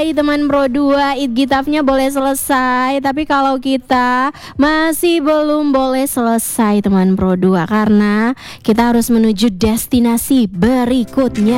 selesai teman Pro 2, Itgitafnya boleh selesai. Tapi kalau kita masih belum boleh selesai teman Pro 2, karena kita harus menuju destinasi berikutnya.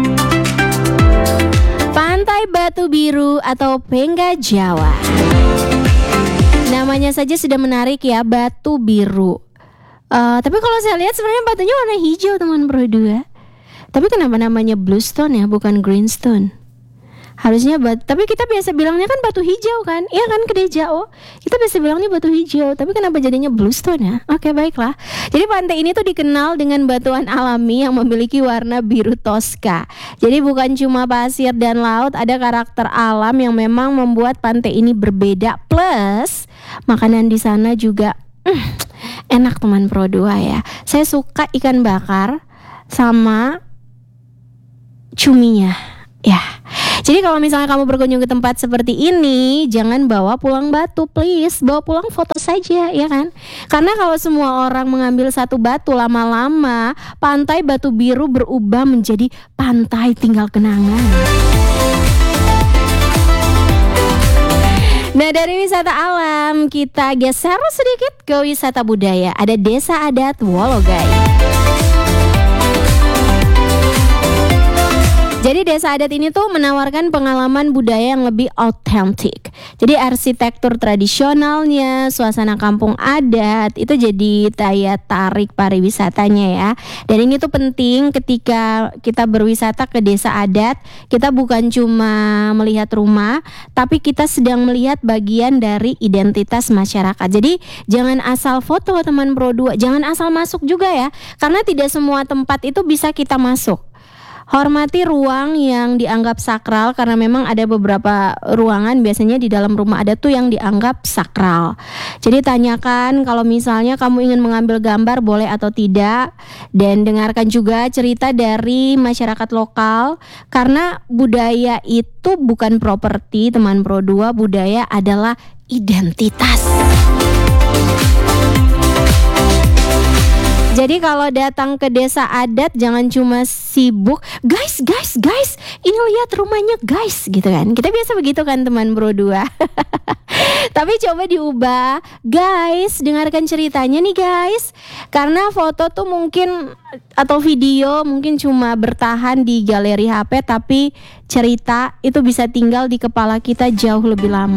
Pantai Batu Biru atau Pengga Jawa. Namanya saja sudah menarik ya, Batu Biru. Tapi kalau saya lihat sebenarnya batunya warna hijau teman Pro 2. Tapi kenapa namanya Bluestone ya, bukan Greenstone? Harusnya tapi kita biasa bilangnya kan batu hijau kan? Iya kan, Kedejao. Kita biasa bilangnya batu hijau, tapi kenapa jadinya Bluestone ya? Oke, baiklah. Jadi pantai ini tuh dikenal dengan batuan alami yang memiliki warna biru toska. Jadi bukan cuma pasir dan laut, ada karakter alam yang memang membuat pantai ini berbeda. Plus makanan di sana juga enak teman Pro 2 ya. Saya suka ikan bakar sama cuminya ya. Jadi kalau misalnya kamu berkunjung ke tempat seperti ini, jangan bawa pulang batu, please. Bawa pulang foto saja, ya kan? Karena kalau semua orang mengambil satu batu, lama-lama pantai Batu Biru berubah menjadi pantai tinggal kenangan. Nah, dari wisata alam kita geser sedikit ke wisata budaya. Ada Desa Adat Wologai. Jadi desa adat ini tuh menawarkan pengalaman budaya yang lebih autentik. Jadi arsitektur tradisionalnya, suasana kampung adat itu jadi daya tarik pariwisatanya ya. Dan ini tuh penting ketika kita berwisata ke desa adat, kita bukan cuma melihat rumah, tapi kita sedang melihat bagian dari identitas masyarakat. Jadi jangan asal foto teman Pro 2, jangan asal masuk juga ya. Karena tidak semua tempat itu bisa kita masuk. Hormati ruang yang dianggap sakral, karena memang ada beberapa ruangan biasanya di dalam rumah adat tuh yang dianggap sakral. Jadi tanyakan kalau misalnya kamu ingin mengambil gambar boleh atau tidak, dan dengarkan juga cerita dari masyarakat lokal, karena budaya itu bukan properti teman Pro 2, budaya adalah identitas. Jadi kalau datang ke desa adat jangan cuma sibuk, guys, ini lihat rumahnya guys, gitu kan. Kita biasa begitu kan teman Pro 2. Tapi coba diubah, guys, dengarkan ceritanya nih guys. Karena foto tuh mungkin atau video mungkin cuma bertahan di galeri HP, tapi cerita itu bisa tinggal di kepala kita jauh lebih lama.